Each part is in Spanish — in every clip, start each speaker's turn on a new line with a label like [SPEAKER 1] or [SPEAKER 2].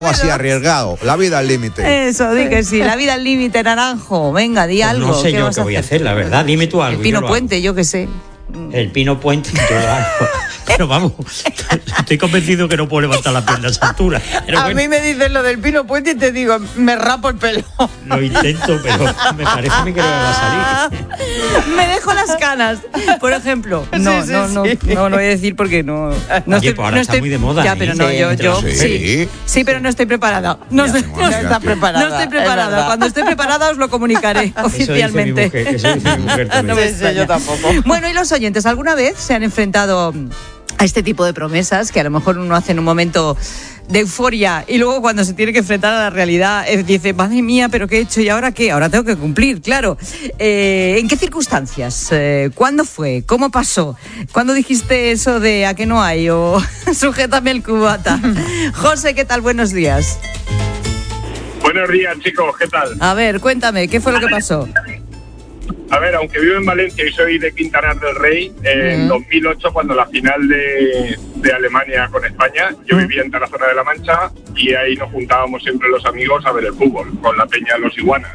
[SPEAKER 1] Así arriesgado, la vida al límite.
[SPEAKER 2] Eso, di que sí, la vida al límite, Naranjo. Venga, di algo.
[SPEAKER 3] No sé yo
[SPEAKER 2] vas
[SPEAKER 3] qué voy a hacer, la verdad. Dime tú algo.
[SPEAKER 2] El Pino Puente, yo qué sé.
[SPEAKER 3] El Pino Puente, yo lo hago. Pero vamos, estoy convencido que no puedo levantar las piernas a esa altura.
[SPEAKER 2] A mí me dices lo del Pino Puente y te digo, me rapo el pelo.
[SPEAKER 3] Lo intento, pero me parece a mí que no me va a salir.
[SPEAKER 2] Me dejo las canas, por ejemplo. No voy a decir porque no
[SPEAKER 3] Oye, pues ahora está muy de moda.
[SPEAKER 2] Ya, pero no, yo sí, pero no estoy preparada. No estoy preparada. Cuando esté preparada os lo comunicaré oficialmente.
[SPEAKER 3] Eso dice mi mujer también.
[SPEAKER 2] No me sé yo tampoco. Bueno, y los oyentes, ¿alguna vez se han enfrentado a este tipo de promesas que a lo mejor uno hace en un momento de euforia y luego cuando se tiene que enfrentar a la realidad dice, madre mía, pero qué he hecho y ahora qué? Ahora tengo que cumplir, claro. ¿En qué circunstancias? ¿Cuándo fue? ¿Cómo pasó? ¿Cuándo dijiste eso de a qué no hay? O sujétame el cubata. José, ¿qué tal? Buenos días.
[SPEAKER 4] Buenos días, chicos, ¿qué tal?
[SPEAKER 2] A ver, cuéntame, ¿qué fue lo que pasó?
[SPEAKER 4] A ver, aunque vivo en Valencia y soy de Quintanar del Rey, en 2008, cuando la final de Alemania con España, yo vivía en Tarazona de la Mancha y ahí nos juntábamos siempre los amigos a ver el fútbol, con la peña de los Iguanas.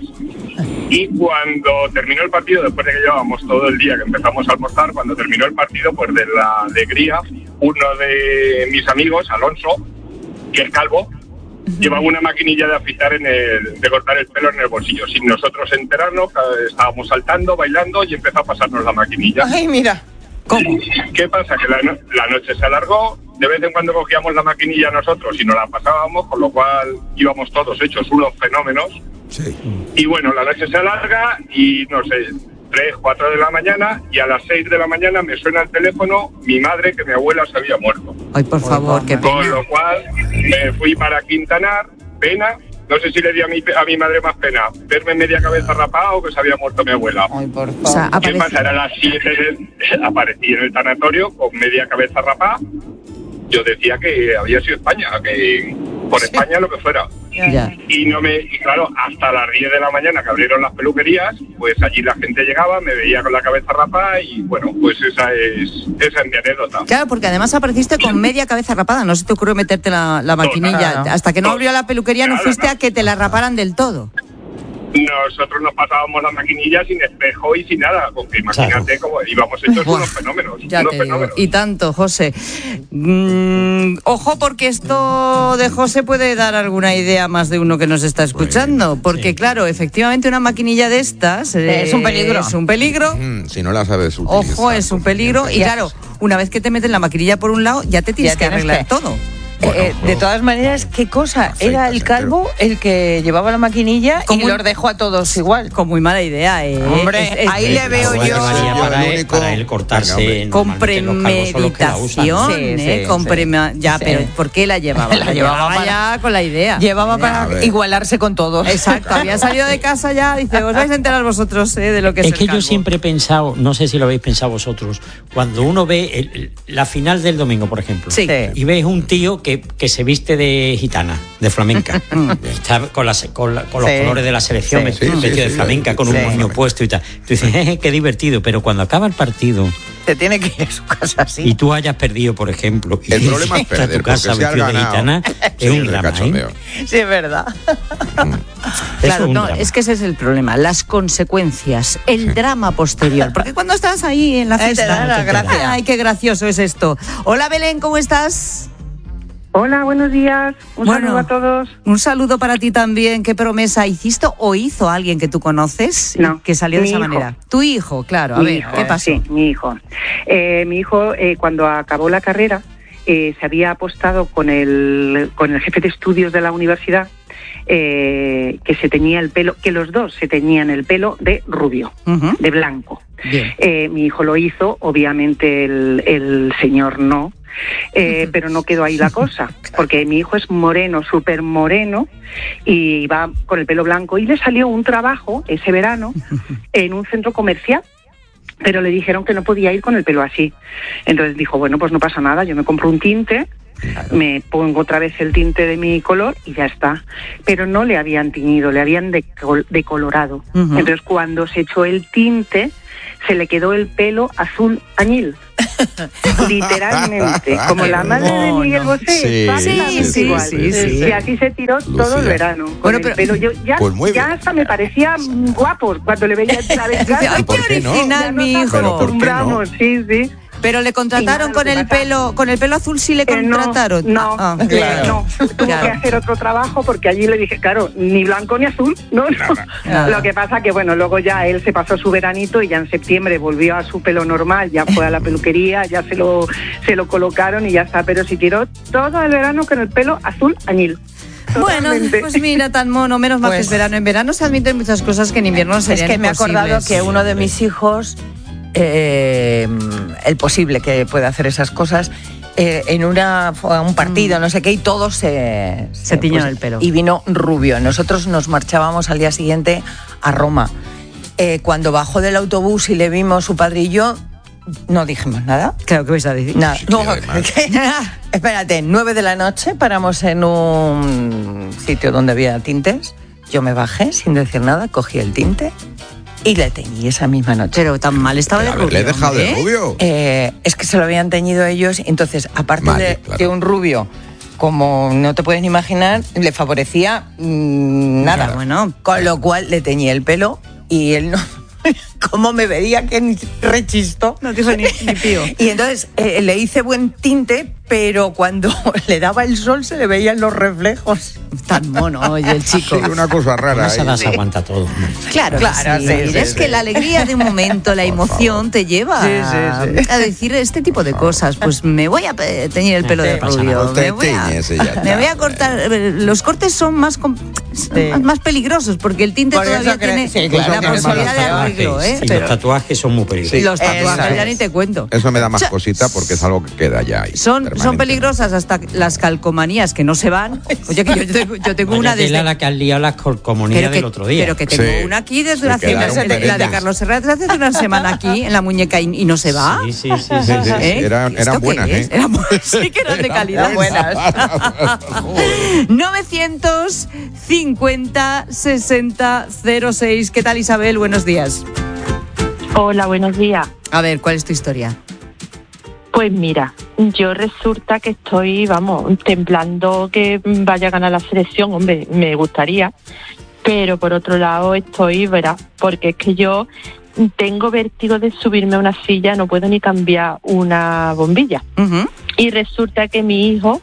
[SPEAKER 4] Y cuando terminó el partido, después de que llevábamos todo el día que empezamos a almorzar, cuando terminó el partido, pues de la alegría, uno de mis amigos, Alonso, que es calvo, llevaba una maquinilla de afeitar de cortar el pelo en el bolsillo. Sin nosotros enterarnos, estábamos saltando, bailando y empezó a pasarnos la maquinilla.
[SPEAKER 2] Ay, mira. ¿Cómo?
[SPEAKER 4] ¿Qué pasa? Que la noche se alargó, de vez en cuando cogíamos la maquinilla nosotros y nos la pasábamos, con lo cual íbamos todos hechos unos fenómenos. Sí. Y bueno, la noche se alarga y no sé, 3, 4 de la mañana y a las 6 de la mañana me suena el teléfono mi madre, que mi abuela se había muerto.
[SPEAKER 2] Ay, por favor, qué pena.
[SPEAKER 4] Con lo cual me fui para Quintanar, pena. No sé si le di a mi madre más pena verme media cabeza rapada o que se había muerto mi abuela.
[SPEAKER 2] Ay, por favor.
[SPEAKER 4] O sea, ¿qué pasa? Era las 7 aparecí en el tanatorio con media cabeza rapada. Yo decía que había sido España, que por España lo que fuera.
[SPEAKER 2] Ya.
[SPEAKER 4] Y claro, hasta las 10 de la mañana que abrieron las peluquerías, pues allí la gente llegaba, me veía con la cabeza rapada y bueno, pues esa es mi anécdota.
[SPEAKER 2] Claro, porque además apareciste con media cabeza rapada, no se te ocurrió meterte la maquinilla. Hasta que no abrió la peluquería no fuiste a que te la raparan del todo.
[SPEAKER 4] Nosotros nos pasábamos la maquinilla sin espejo y sin nada, porque imagínate cómo íbamos hechos unos fenómenos.
[SPEAKER 2] Ya te digo. Y tanto, José. Ojo, porque esto de José puede dar alguna idea a más de uno que nos está escuchando, porque claro, efectivamente una maquinilla de estas es un peligro. Es un peligro.
[SPEAKER 1] Si no la sabes utilizar.
[SPEAKER 2] Ojo, es un peligro. Y claro, una vez que te meten la maquinilla por un lado, ya te tienes que arreglar todo.
[SPEAKER 5] De todas maneras, ¿qué cosa? Era el calvo el que llevaba la maquinilla y los dejó a todos igual.
[SPEAKER 2] Con muy mala idea,
[SPEAKER 5] Hombre, ahí le veo yo.
[SPEAKER 3] Para él cortarse.
[SPEAKER 2] Con premeditación. Ya, pero ¿por qué la llevaba? La llevaba ya con la idea.
[SPEAKER 5] Llevaba para igualarse con todos.
[SPEAKER 2] Exacto, había salido de casa ya, dice, os vais a enterar vosotros de lo que es el
[SPEAKER 3] que
[SPEAKER 2] calvo.
[SPEAKER 3] Yo siempre he pensado, no sé si lo habéis pensado vosotros, cuando uno ve la final del domingo, por ejemplo, y ves un tío que se viste de gitana, de flamenca, está con los colores de la selección, vestido de flamenca, con un moño puesto y tal. Tú dices, qué divertido, pero cuando acaba el partido,
[SPEAKER 5] te tiene que ir a su casa así.
[SPEAKER 3] Y tú hayas perdido, por ejemplo,
[SPEAKER 1] el problema es perder,
[SPEAKER 3] tu casa vestido de gitana, es un drama,
[SPEAKER 5] Sí, es verdad.
[SPEAKER 2] Claro, no, es que ese es el problema, las consecuencias, el drama posterior. Porque cuando estás ahí en la fiesta, ay, qué gracioso es esto. Hola, Belén, ¿cómo estás?
[SPEAKER 6] Hola, buenos días. Un saludo a todos.
[SPEAKER 2] Un saludo para ti también. ¿Qué promesa hiciste o hizo alguien que tú conoces que salió de esa manera? Tu hijo, claro. A ver, ¿qué pasó?
[SPEAKER 6] Sí, mi hijo. Mi hijo, cuando acabó la carrera, se había apostado con el jefe de estudios de la universidad que se teñía el pelo, que los dos se teñían el pelo de rubio, de blanco. Mi hijo lo hizo, obviamente el señor no. Pero no quedó ahí la cosa, porque mi hijo es moreno, súper moreno, y va con el pelo blanco, y le salió un trabajo ese verano en un centro comercial, pero le dijeron que no podía ir con el pelo así. Entonces dijo, bueno, pues no pasa nada, yo me compro un tinte, me pongo otra vez el tinte de mi color y ya está. Pero no le habían tiñido, le habían decolorado. Entonces cuando se echó el tinte, se le quedó el pelo azul añil. Literalmente, como la madre de Miguel Bosé, exactamente igual. Y así se tiró todo el verano. Bueno, pero pelo. Yo ya hasta me parecía guapo cuando le veía entrar en casa.
[SPEAKER 2] ¡Ay, qué original, mi hijo!
[SPEAKER 6] Acostumbramos, sí.
[SPEAKER 2] Pero le contrataron con el pelo azul, sí le contrataron.
[SPEAKER 6] No. Tuvo que hacer otro trabajo porque allí le dije, claro, ni blanco ni azul, no. Lo que pasa que bueno, luego ya él se pasó su veranito y ya en septiembre volvió a su pelo normal, ya fue a la peluquería, ya se lo colocaron y ya está, pero se tiró todo el verano con el pelo azul añil.
[SPEAKER 2] Totalmente. Bueno, pues mira, tan mono, menos mal que es verano. En verano se admiten muchas cosas que en invierno no serían imposibles.
[SPEAKER 5] Es que me he acordado que uno de mis hijos, el posible que pueda hacer esas cosas, en un partido, no sé qué, y todos se
[SPEAKER 2] tiñeron el pelo.
[SPEAKER 5] Y vino rubio. Nosotros nos marchábamos al día siguiente a Roma. Cuando bajó del autobús y le vimos su padre y yo, no dijimos nada.
[SPEAKER 2] Claro, ¿qué vais a decir?
[SPEAKER 5] Nada. No, espérate, 9 de la noche paramos en un sitio donde había tintes. Yo me bajé sin decir nada, cogí el tinte y le teñí esa misma noche.
[SPEAKER 2] Pero tan mal estaba de rubio.
[SPEAKER 1] ¿Le he dejado de rubio?
[SPEAKER 5] Es que se lo habían teñido ellos, entonces, aparte de un rubio, como no te puedes ni imaginar, le favorecía nada.
[SPEAKER 2] Bueno,
[SPEAKER 5] con lo cual le teñí el pelo y él no... ¿Cómo me veía que ni rechistó?
[SPEAKER 2] No dijo ni pío.
[SPEAKER 5] Y entonces le hice buen tinte, pero cuando le daba el sol se le veían los reflejos.
[SPEAKER 2] Tan mono, oye, el chico.
[SPEAKER 1] Sí, una cosa rara.
[SPEAKER 3] No se aguanta todo.
[SPEAKER 2] Claro, sí. Es que la alegría de un momento, la emoción te lleva a decir este tipo de cosas. Pues me voy a teñir el pelo de rubio. Me voy a cortar. Los cortes son más peligrosos porque el tinte todavía tiene la posibilidad de arreglo.
[SPEAKER 3] Pero los tatuajes son muy peligrosos.
[SPEAKER 2] Y los tatuajes ya ni te cuento.
[SPEAKER 1] Eso me da más cosita porque es algo que queda ya ahí.
[SPEAKER 2] Son peligrosas hasta las calcomanías que no se van. Oye, que yo tengo una desde...
[SPEAKER 3] la que has liado las calcomanías del otro día.
[SPEAKER 2] Pero que tengo una aquí desde la de Carlos Herrera hace una semana aquí en la muñeca y no se va.
[SPEAKER 3] Sí.
[SPEAKER 1] Eran buenas, ¿eh?
[SPEAKER 2] Sí que eran de calidad.
[SPEAKER 5] Buenas.
[SPEAKER 2] 950 60 06. ¿Qué tal, Isabel? Buenos días.
[SPEAKER 7] Hola, buenos días.
[SPEAKER 2] A ver, ¿cuál es tu historia?
[SPEAKER 7] Pues mira, yo resulta que estoy, temblando que vaya a ganar la selección. Hombre, me gustaría, pero por otro lado estoy, porque es que yo tengo vértigo de subirme a una silla, no puedo ni cambiar una bombilla. Uh-huh. Y resulta que mi hijo,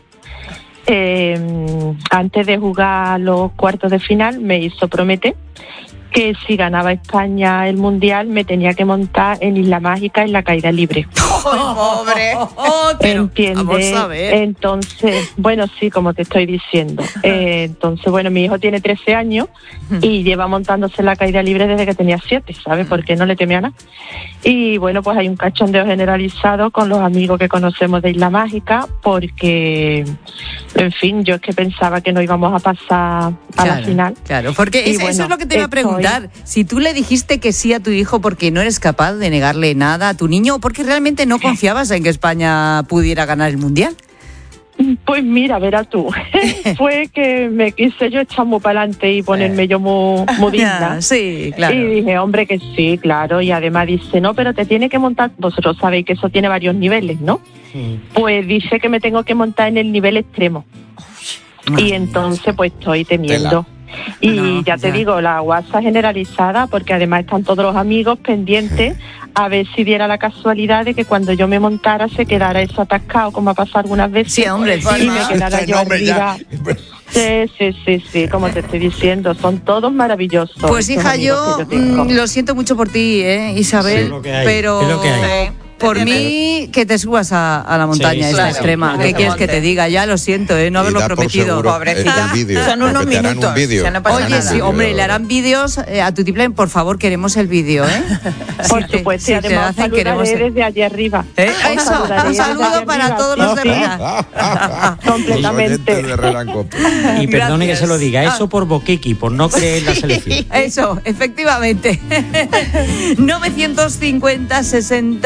[SPEAKER 7] antes de jugar los cuartos de final, me hizo prometer que si ganaba España el Mundial me tenía que montar en Isla Mágica en la caída libre.
[SPEAKER 5] ¡Oh, pobre!
[SPEAKER 7] ¿Entiendes?
[SPEAKER 2] Vamos a ver.
[SPEAKER 7] Entonces, bueno, sí, como te estoy diciendo. Entonces, bueno, mi hijo tiene 13 años y lleva montándose en la caída libre desde que tenía 7, ¿sabes? Porque no le temía nada. Y bueno, pues hay un cachondeo generalizado con los amigos que conocemos de Isla Mágica porque, en fin, yo es que pensaba que no íbamos a pasar a la final.
[SPEAKER 2] Claro, porque eso es lo que te iba a preguntar. Si tú le dijiste que sí a tu hijo porque no eres capaz de negarle nada a tu niño o porque realmente no confiabas en que España pudiera ganar el Mundial.
[SPEAKER 7] Pues mira, verás tú, fue que me quise yo echar muy para adelante y ponerme yo muy digna.
[SPEAKER 2] Sí, claro.
[SPEAKER 7] Y dije, hombre, que sí, claro, y además dice, no, pero te tiene que montar, vosotros sabéis que eso tiene varios niveles, ¿no? Sí. Pues dice que me tengo que montar en el nivel extremo. Y entonces pues estoy temiendo. Y ya te digo, la guasa generalizada, porque además están todos los amigos pendientes a ver si diera la casualidad de que cuando yo me montara se quedara eso atascado, como ha pasado algunas veces.
[SPEAKER 2] Sí, hombre,
[SPEAKER 7] y me quedara yo arriba. Sí, como te estoy diciendo, son todos maravillosos.
[SPEAKER 2] Pues hija, yo lo siento mucho por ti, Isabel, sí, pero... Es lo que hay. Por mí, que te subas a la montaña esta extrema. ¿Qué quieres que te diga? Ya lo siento, no haberlo prometido.
[SPEAKER 5] Pobrecita. Son unos minutos.
[SPEAKER 2] Oye, sí, hombre, le harán vídeos a tu tiple. Por favor, queremos el vídeo,
[SPEAKER 7] Por supuesto, y además queremos desde allí arriba.
[SPEAKER 2] Eso, un saludo para todos los de Herrera.
[SPEAKER 7] Completamente.
[SPEAKER 3] Y perdone que se lo diga, eso por boquiqui, por no creer en la selección.
[SPEAKER 2] Eso, efectivamente. 950 60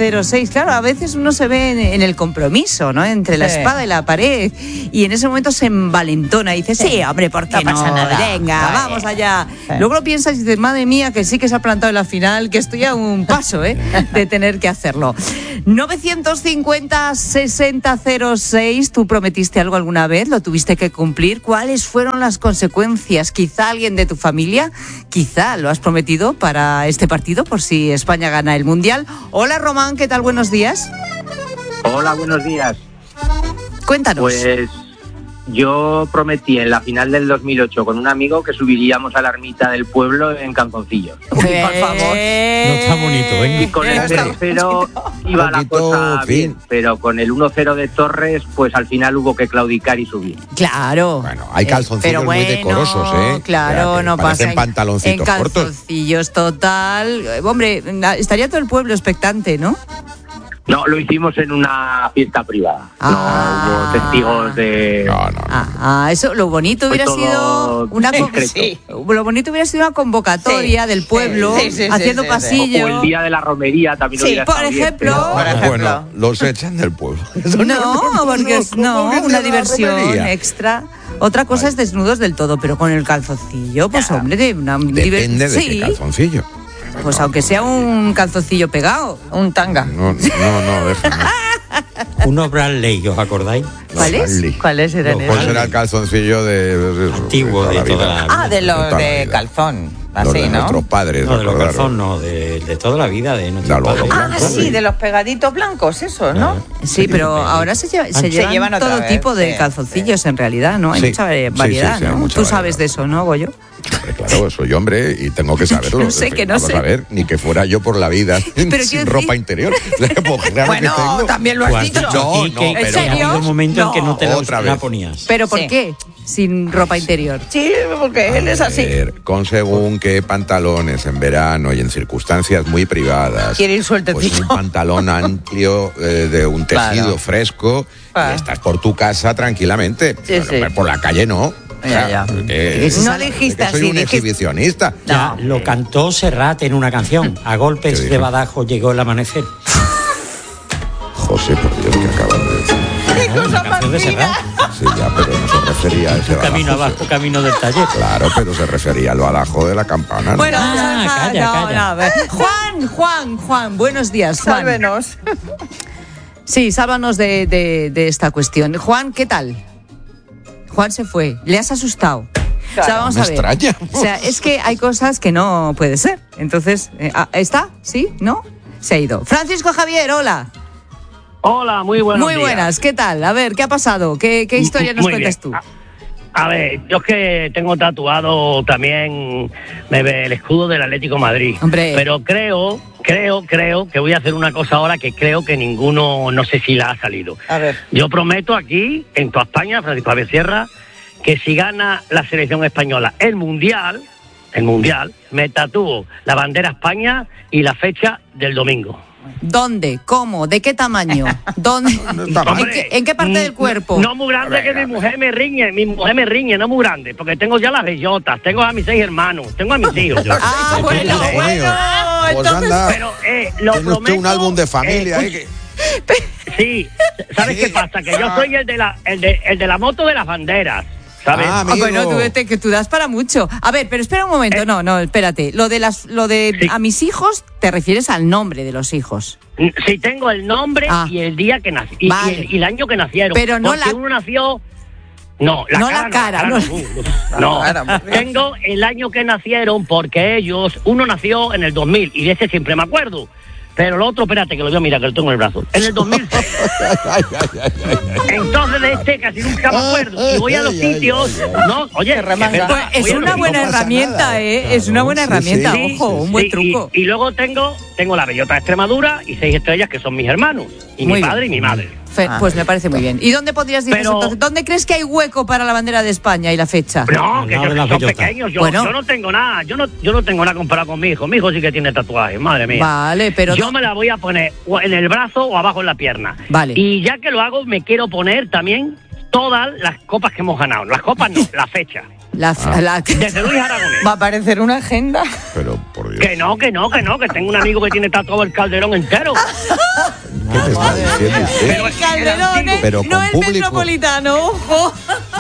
[SPEAKER 2] 6006. Claro, a veces uno se ve en el compromiso, ¿no? Entre la espada y la pared. Y en ese momento se envalentona y dice, sí, hombre, ¿por qué no?
[SPEAKER 5] Pasa nada.
[SPEAKER 2] Venga, vamos allá. Luego lo piensas y dices, madre mía, que sí que se ha plantado en la final, que estoy a un paso, de tener que hacerlo. 950-6006, ¿tú prometiste algo alguna vez? ¿Lo tuviste que cumplir? ¿Cuáles fueron las consecuencias? Quizá alguien de tu familia, quizá lo has prometido para este partido, por si España gana el Mundial. Hola, Román, ¿qué tal? Buenos días.
[SPEAKER 8] Hola, buenos días.
[SPEAKER 2] Cuéntanos.
[SPEAKER 8] Pues yo prometí en la final del 2008 con un amigo que subiríamos a la ermita del pueblo en calzoncillos.
[SPEAKER 5] Por favor.
[SPEAKER 3] No está bonito, venga.
[SPEAKER 8] Y con el 0-0 iba la cosa bien, pero con el 1-0 de Torres, pues al final hubo que claudicar y subir.
[SPEAKER 2] Claro.
[SPEAKER 1] Bueno, hay calzoncillos muy decorosos, ¿eh?
[SPEAKER 2] Claro,
[SPEAKER 1] O sea,
[SPEAKER 2] no
[SPEAKER 1] parecen
[SPEAKER 2] pasa.
[SPEAKER 1] pantaloncitos
[SPEAKER 2] en
[SPEAKER 1] cortos.
[SPEAKER 2] calzoncillos, total. Hombre, estaría todo el pueblo expectante, ¿no?
[SPEAKER 8] No, lo hicimos en una fiesta privada. No hubo testigos de...
[SPEAKER 1] No.
[SPEAKER 2] Eso, lo bonito hubiera
[SPEAKER 8] todo
[SPEAKER 2] sido una lo bonito hubiera sido una convocatoria del pueblo haciendo pasillo.
[SPEAKER 8] O el día de la romería también hubiera
[SPEAKER 2] por
[SPEAKER 8] estado bien,
[SPEAKER 2] ejemplo.
[SPEAKER 8] pero-
[SPEAKER 1] Bueno, los echan del pueblo.
[SPEAKER 2] No, porque es una diversión extra. Otra cosa es desnudos del todo, pero con el calzoncillo, pues hombre,
[SPEAKER 1] Depende de qué calzoncillo.
[SPEAKER 2] Pues aunque sea un calzoncillo pegado.
[SPEAKER 5] Un tanga.
[SPEAKER 1] No, déjame.
[SPEAKER 3] Unos Bradley, ¿os acordáis?
[SPEAKER 5] ¿Cuáles eran
[SPEAKER 1] Pues
[SPEAKER 5] esos?
[SPEAKER 1] era el calzoncillo de
[SPEAKER 3] Antiguo, de toda la vida.
[SPEAKER 5] De los
[SPEAKER 1] toda la
[SPEAKER 5] de
[SPEAKER 1] vida.
[SPEAKER 5] calzón.
[SPEAKER 1] Los
[SPEAKER 5] Así,
[SPEAKER 1] de
[SPEAKER 5] ¿no?
[SPEAKER 1] nuestros padres.
[SPEAKER 3] No, de los
[SPEAKER 1] acordaros.
[SPEAKER 3] calzón, no, de toda la vida, de nuestros
[SPEAKER 1] De los
[SPEAKER 3] padres.
[SPEAKER 1] blancos.
[SPEAKER 5] Sí, de los pegaditos blancos, esos, ¿no?
[SPEAKER 2] Sí, pero ahora se llevan
[SPEAKER 5] otra
[SPEAKER 2] todo
[SPEAKER 5] vez,
[SPEAKER 2] tipo de
[SPEAKER 5] sí,
[SPEAKER 2] calzoncillos en realidad, ¿no? Hay
[SPEAKER 1] Sí,
[SPEAKER 2] mucha
[SPEAKER 1] sí,
[SPEAKER 2] variedad,
[SPEAKER 1] sí, hay
[SPEAKER 2] ¿no?
[SPEAKER 1] mucha
[SPEAKER 2] Tú
[SPEAKER 1] variedad.
[SPEAKER 2] sabes de eso, ¿no, Goyo?
[SPEAKER 1] Hombre, claro, soy hombre y tengo que saberlo.
[SPEAKER 2] No sé, que no
[SPEAKER 1] Vamos
[SPEAKER 2] sé.
[SPEAKER 1] a ver, ni que fuera yo por la vida sin
[SPEAKER 2] quiero
[SPEAKER 1] ropa
[SPEAKER 2] decir-
[SPEAKER 1] interior. Pues claro que
[SPEAKER 5] Bueno,
[SPEAKER 1] tengo.
[SPEAKER 5] también lo has
[SPEAKER 3] Pues
[SPEAKER 5] dicho.
[SPEAKER 1] No,
[SPEAKER 3] aquí que
[SPEAKER 1] pero-
[SPEAKER 3] ha
[SPEAKER 2] serio?
[SPEAKER 3] habido un momento en que no te
[SPEAKER 1] Otra
[SPEAKER 3] la
[SPEAKER 1] vez.
[SPEAKER 3] ponías.
[SPEAKER 2] ¿Pero por
[SPEAKER 5] Sí.
[SPEAKER 2] qué? Sin ropa interior.
[SPEAKER 5] Sí, porque él es así.
[SPEAKER 1] Con según qué pantalones en verano y en circunstancias muy privadas.
[SPEAKER 5] Quiere ir sueltecito.
[SPEAKER 1] Pues un pantalón amplio de un tejido
[SPEAKER 5] Claro.
[SPEAKER 1] fresco
[SPEAKER 5] Claro.
[SPEAKER 1] y estás por tu casa tranquilamente.
[SPEAKER 5] Sí,
[SPEAKER 1] Pero
[SPEAKER 5] sí.
[SPEAKER 1] por la calle no.
[SPEAKER 5] Ya.
[SPEAKER 2] No
[SPEAKER 5] dijiste
[SPEAKER 1] soy
[SPEAKER 5] así,
[SPEAKER 1] un
[SPEAKER 5] dijiste-
[SPEAKER 1] exhibicionista.
[SPEAKER 3] Ya, lo cantó Serrat en una canción. A golpes
[SPEAKER 1] ¿Qué
[SPEAKER 3] de
[SPEAKER 1] dijo?
[SPEAKER 3] badajo llegó el amanecer.
[SPEAKER 1] José, por Dios, que acabas de decir.
[SPEAKER 3] ¿No? Una canción de Serrat.
[SPEAKER 1] Sí, ya, pero no se refería a ese
[SPEAKER 3] Camino
[SPEAKER 1] badajo.
[SPEAKER 3] abajo, camino del taller.
[SPEAKER 1] Claro, pero se refería al badajo de la campana. ¿no?
[SPEAKER 2] Bueno,
[SPEAKER 3] calla.
[SPEAKER 2] a ver. Juan, buenos días, Juan.
[SPEAKER 5] Sálvenos.
[SPEAKER 2] Sí, sálvanos de esta cuestión. Juan, ¿qué tal? Juan se fue. ¿Le has asustado? O sea, vamos
[SPEAKER 1] me
[SPEAKER 2] a ver.
[SPEAKER 1] extraña.
[SPEAKER 2] O sea, es que hay cosas que no puede ser. Entonces, ¿está? ¿Sí? ¿No? Se ha ido. Francisco Javier, hola.
[SPEAKER 9] Hola, muy buenos
[SPEAKER 2] Muy
[SPEAKER 9] días.
[SPEAKER 2] buenas, ¿qué tal? A ver, ¿qué ha pasado? ¿Qué historia nos
[SPEAKER 9] Muy
[SPEAKER 2] cuentas
[SPEAKER 9] bien.
[SPEAKER 2] tú?
[SPEAKER 9] A ver, yo es que tengo tatuado también el escudo del Atlético de Madrid.
[SPEAKER 2] Hombre.
[SPEAKER 9] Pero creo que voy a hacer una cosa ahora que creo que ninguno, no sé si la ha salido.
[SPEAKER 5] A ver.
[SPEAKER 9] Yo prometo aquí, en toda España, Francisco Javier Sierra, que si gana la selección española el Mundial, me tatúo la bandera España y la fecha del domingo.
[SPEAKER 2] ¿Dónde? ¿Cómo? ¿De qué tamaño? ¿Dónde?
[SPEAKER 9] Hombre,
[SPEAKER 2] ¿En qué parte del cuerpo?
[SPEAKER 9] No muy grande, que mi mujer me riñe, no muy grande, porque tengo ya las bellotas, tengo a mis 6 hermanos, tengo a mis hijos. yo.
[SPEAKER 2] Ah, bueno,
[SPEAKER 1] Dios
[SPEAKER 2] bueno.
[SPEAKER 1] mío. Pues anda,
[SPEAKER 9] Pero lo
[SPEAKER 1] tiene usted
[SPEAKER 9] prometo.
[SPEAKER 1] un álbum de familia.
[SPEAKER 9] Sí, ¿sabes qué pasa? Que yo soy el de la moto de las banderas, ¿sabes?
[SPEAKER 1] Ah, amigo.
[SPEAKER 2] Bueno, que tú das para mucho. A ver, pero espera un momento. No, espérate. Lo de
[SPEAKER 9] Sí.
[SPEAKER 2] a mis hijos, te refieres al nombre de los hijos.
[SPEAKER 9] Sí, tengo el nombre y el día que nací y,
[SPEAKER 2] Vale.
[SPEAKER 9] y el año que nacieron.
[SPEAKER 2] Pero no
[SPEAKER 9] porque
[SPEAKER 2] la-
[SPEAKER 9] uno nació. No, la
[SPEAKER 2] No
[SPEAKER 9] cara.
[SPEAKER 2] la cara, no.
[SPEAKER 9] No,
[SPEAKER 5] La cara, porque-
[SPEAKER 9] tengo el año que nacieron porque uno nació en el 2000 y de ese siempre me acuerdo. Pero el otro, espérate, que lo voy a mirar, que lo tengo en el brazo. En el 2006. Entonces de este casi nunca me acuerdo. Y voy a los sitios. No, oye,
[SPEAKER 5] Se remanga.
[SPEAKER 9] es verdad,
[SPEAKER 2] Pues es
[SPEAKER 9] voy a
[SPEAKER 2] una
[SPEAKER 9] los
[SPEAKER 2] buena
[SPEAKER 9] sitios.
[SPEAKER 1] pasa
[SPEAKER 2] herramienta,
[SPEAKER 1] nada,
[SPEAKER 2] ¿eh? Es una buena
[SPEAKER 1] Sí,
[SPEAKER 2] herramienta,
[SPEAKER 1] sí.
[SPEAKER 2] ojo, un buen
[SPEAKER 9] Sí,
[SPEAKER 2] truco.
[SPEAKER 9] Y luego tengo la bellota de Extremadura y 6 estrellas que son mis hermanos. Y
[SPEAKER 2] Muy
[SPEAKER 9] mi
[SPEAKER 2] bien.
[SPEAKER 9] padre y mi madre.
[SPEAKER 2] Pues me parece muy bien. ¿Y dónde podrías decir
[SPEAKER 9] Pero-
[SPEAKER 2] entonces? ¿Dónde crees que hay hueco para la bandera de España y la fecha?
[SPEAKER 9] No, que
[SPEAKER 3] lado de
[SPEAKER 9] yo,
[SPEAKER 3] las
[SPEAKER 9] son
[SPEAKER 3] bellotas.
[SPEAKER 9] pequeños. Yo,
[SPEAKER 2] Bueno.
[SPEAKER 9] yo no tengo nada. Yo no tengo nada comparado con mi hijo. Mi hijo sí que tiene tatuajes, madre mía.
[SPEAKER 2] Vale, pero
[SPEAKER 9] Yo me la voy a poner o en el brazo o abajo en la pierna.
[SPEAKER 2] Vale.
[SPEAKER 9] Y ya que lo hago, me quiero poner también todas las copas que hemos ganado. Las copas no, la fecha. Desde Luis Aragonés.
[SPEAKER 5] Va a aparecer una agenda.
[SPEAKER 1] Pero, por Dios.
[SPEAKER 9] Que no, que tengo un amigo que tiene tatuado el Calderón entero.
[SPEAKER 1] ¿Qué te está diciendo usted?
[SPEAKER 2] El Calderón,
[SPEAKER 1] Pero con
[SPEAKER 2] no el
[SPEAKER 1] público.
[SPEAKER 2] Metropolitano, ojo.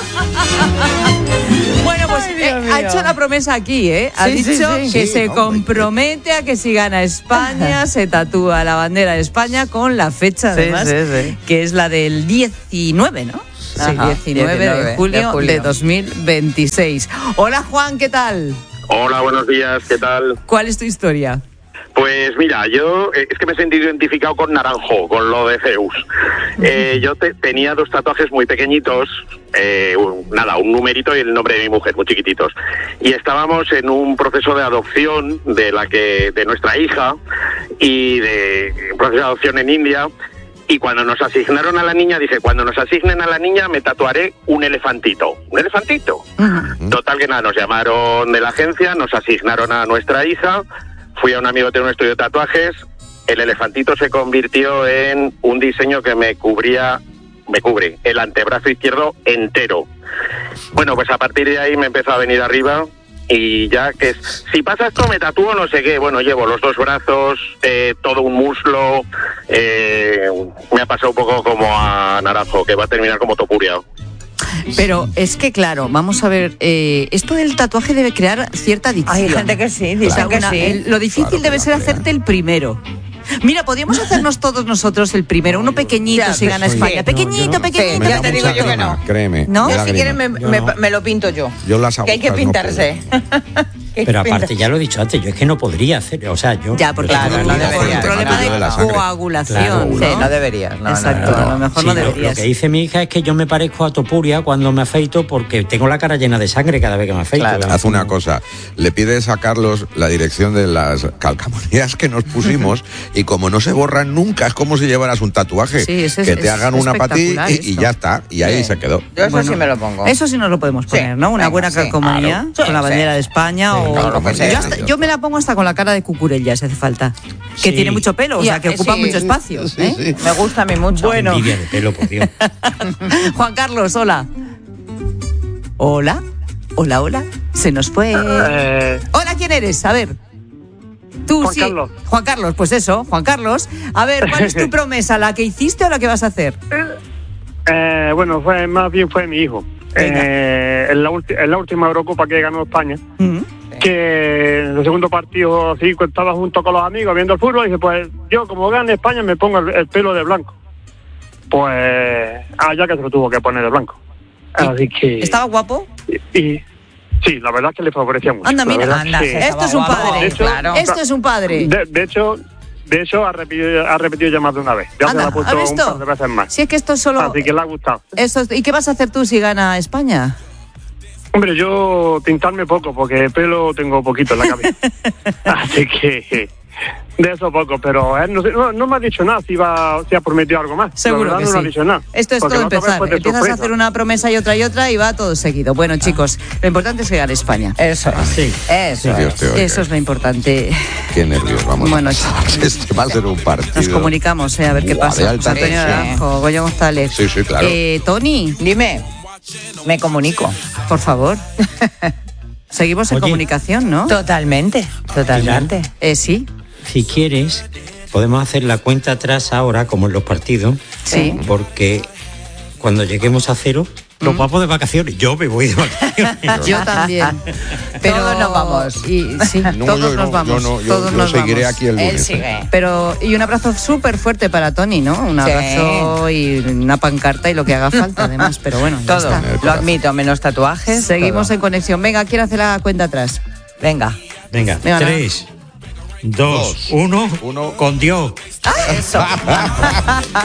[SPEAKER 2] Bueno, pues ha hecho la promesa aquí, ¿eh? Ha dicho que se compromete a que si gana España se tatúa la bandera de España con la fecha, además, que es la del 19, ¿no? Sí, 19 de julio de 2026. Hola, Juan, ¿qué tal?
[SPEAKER 10] Hola, buenos días, ¿qué tal?
[SPEAKER 2] ¿Cuál es tu historia?
[SPEAKER 10] Pues mira, yo es que me he sentido identificado con Naranjo, con lo de Zeus. Yo tenía 2 tatuajes muy pequeñitos, un numerito y el nombre de mi mujer, muy chiquititos. Y estábamos en un proceso de adopción de nuestra hija y de un proceso de adopción en India. Y cuando nos asignaron a la niña, dije, cuando nos asignen a la niña me tatuaré un elefantito. ¿Un elefantito? Total que nada, nos llamaron de la agencia, nos asignaron a nuestra hija. Fui a un amigo que tiene un estudio de tatuajes, el elefantito se convirtió en un diseño que me cubre el antebrazo izquierdo entero. Bueno, pues a partir de ahí me empezó a venir arriba y ya que si pasa esto me tatúo no sé qué. Bueno, llevo los 2 brazos, todo un muslo, me ha pasado un poco como a Naranjo, que va a terminar como Topuria.
[SPEAKER 2] Pero es que, claro, vamos a ver, esto del tatuaje debe crear cierta adicción.
[SPEAKER 5] Hay gente que sí, dicen que sí.
[SPEAKER 2] Lo difícil debe ser hacerte el primero. Mira, podríamos hacernos todos nosotros el primero, uno pequeñito si gana España. Pequeñito.
[SPEAKER 5] Ya te digo yo que no.
[SPEAKER 1] Créeme.
[SPEAKER 2] ¿No?
[SPEAKER 5] Yo si quieres me lo pinto yo.
[SPEAKER 1] Yo las
[SPEAKER 5] que hay que pintarse.
[SPEAKER 3] Pero aparte, ya lo he dicho antes, yo es que no podría hacer, o sea, yo...
[SPEAKER 2] Ya, porque
[SPEAKER 5] claro, no
[SPEAKER 2] por
[SPEAKER 5] debería.
[SPEAKER 2] un problema de coagulación,
[SPEAKER 3] Claro,
[SPEAKER 2] ¿no?
[SPEAKER 5] Sí, no deberías.
[SPEAKER 2] Exacto, a lo mejor no deberías.
[SPEAKER 3] Lo que dice mi hija es que yo me parezco a Topuria cuando me afeito porque tengo la cara llena de sangre cada vez que me afeito.
[SPEAKER 5] Claro.
[SPEAKER 1] Haz una cosa, le pides a Carlos la dirección de las calcamonías que nos pusimos y como no se borran nunca, es como si llevaras un tatuaje,
[SPEAKER 2] Sí,
[SPEAKER 1] que te hagan una para ti y ya está, y ahí se quedó.
[SPEAKER 5] Yo eso sí me lo pongo.
[SPEAKER 2] Eso sí nos lo podemos poner, ¿no? Una buena calcomanía con la bandera de España o lo que sea. Yo me la pongo hasta con la cara de Cucurella, si hace falta. Que tiene mucho pelo, o sea, que ocupa mucho espacio.
[SPEAKER 5] Sí. Me gusta a mí mucho.
[SPEAKER 2] Bueno.
[SPEAKER 3] Envidia de pelo, por Dios.
[SPEAKER 2] Juan Carlos, hola. Hola. Se nos fue. Hola, ¿quién eres? A ver. Tú
[SPEAKER 11] Juan
[SPEAKER 2] sí.
[SPEAKER 11] Carlos.
[SPEAKER 2] Juan Carlos, pues eso, Juan Carlos. A ver, ¿cuál es tu promesa? ¿La que hiciste o la que vas a hacer?
[SPEAKER 11] Bueno, más bien fue mi hijo. En la última Eurocopa que ganó España, que en el segundo partido así estaba junto con los amigos viendo el fútbol y dice, pues yo como gane España me pongo el pelo de blanco. Pues ya que se lo tuvo que poner de blanco. Así que...
[SPEAKER 2] ¿Estaba guapo?
[SPEAKER 11] Y sí, la verdad es que le favorecía mucho.
[SPEAKER 2] Anda, mira,
[SPEAKER 11] sí.
[SPEAKER 2] Esto es un padre.
[SPEAKER 11] De hecho,
[SPEAKER 2] claro. Esto es un padre.
[SPEAKER 11] De hecho ha repetido ya más de una vez. Ya se la ha puesto un par de veces más.
[SPEAKER 2] Si es que esto es solo...
[SPEAKER 11] Así que le ha gustado.
[SPEAKER 2] ¿Y qué vas a hacer tú si gana España?
[SPEAKER 11] Hombre, yo pintarme poco, porque pelo tengo poquito en la cabeza. Así que de eso poco, pero él no me ha dicho nada si ha prometido algo más.
[SPEAKER 2] Seguro que
[SPEAKER 11] no
[SPEAKER 2] sí.
[SPEAKER 11] ha dicho nada.
[SPEAKER 2] Esto es
[SPEAKER 11] porque
[SPEAKER 2] todo empezar. Empiezas a hacer una promesa y otra y va todo seguido. Bueno, chicos, lo importante es que gane España.
[SPEAKER 5] Eso es.
[SPEAKER 3] Sí.
[SPEAKER 5] Eso es.
[SPEAKER 2] Eso es lo importante.
[SPEAKER 1] Qué nervios, vamos.
[SPEAKER 2] Bueno,
[SPEAKER 1] este va a ser un partido.
[SPEAKER 2] Nos comunicamos, a ver qué pasa. Antonio Naranjo, Goyo González.
[SPEAKER 1] Sí, claro.
[SPEAKER 2] Tony.
[SPEAKER 5] Dime. Me comunico.
[SPEAKER 2] Por favor. Seguimos en comunicación, ¿no?
[SPEAKER 5] Totalmente.
[SPEAKER 2] Sí.
[SPEAKER 3] Si quieres, podemos hacer la cuenta atrás ahora, como en los partidos.
[SPEAKER 2] Sí.
[SPEAKER 3] Porque cuando lleguemos a 0, nos vamos de vacaciones. Yo me voy de vacaciones.
[SPEAKER 2] Yo también. Pero
[SPEAKER 5] todos nos vamos.
[SPEAKER 2] Todos nos vamos.
[SPEAKER 1] Yo seguiré aquí el lunes.
[SPEAKER 5] Él sigue.
[SPEAKER 2] Y un abrazo súper fuerte para Tony, ¿no? Un abrazo y una pancarta y lo que haga falta, además. Pero bueno, ya
[SPEAKER 5] todo.
[SPEAKER 2] está.
[SPEAKER 5] Lo admito, menos tatuajes.
[SPEAKER 2] Seguimos
[SPEAKER 5] todo.
[SPEAKER 2] en conexión. Venga, ¿quién hace la cuenta atrás?
[SPEAKER 5] Venga,
[SPEAKER 3] 3, 2, 1, con Dios.
[SPEAKER 5] Eso.